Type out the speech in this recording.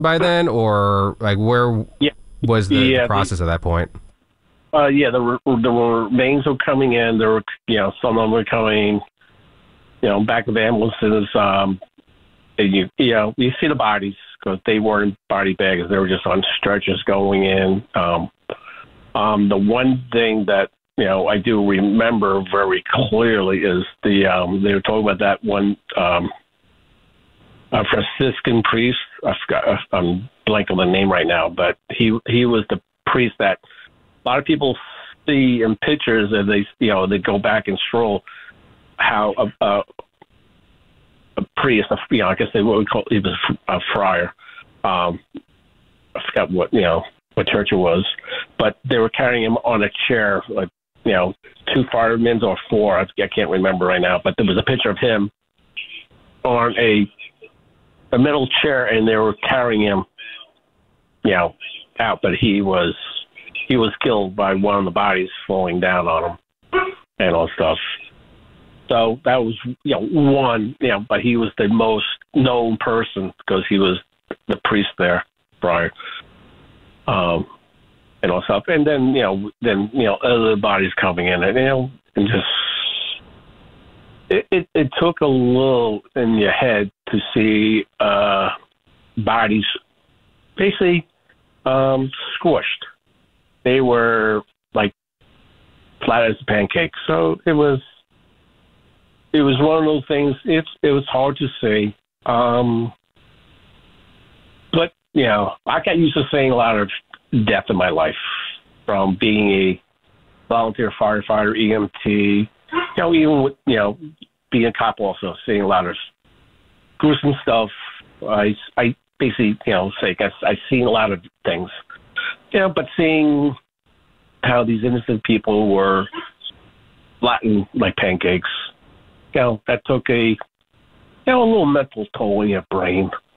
by then, or like where Yeah, was the yeah, process at that point? yeah. The remains were coming in. There were, some of them were coming, back of ambulances. And you see the bodies because they weren't body bags; they were just on stretchers going in. The one thing that I do remember very clearly is they were talking about that one Franciscan priest. I forgot, I'm blank on the name right now, but he was the priest that a lot of people see in pictures, and they go back and stroll how a priest, I guess what we call, he was a friar. I forgot what church it was, but they were carrying him on a chair, like, two firemen or four. I can't remember right now, but there was a picture of him on a metal chair, and they were carrying him, out. But he was killed by one of the bodies falling down on him and all stuff. So that was, one, but he was the most known person because he was the priest there prior. And all stuff. And then, other bodies coming in, and just, it took a little in your head to see bodies basically squished. They were like flat as pancakes. So it was one of those things. It was hard to say. But, I got used to seeing a lot of death in my life, from being a volunteer firefighter, EMT, even with, being a cop also, seeing a lot of gruesome stuff. I basically, I've seen a lot of things, but seeing how these innocent people were flattened like pancakes, that took a little mental toll in your brain.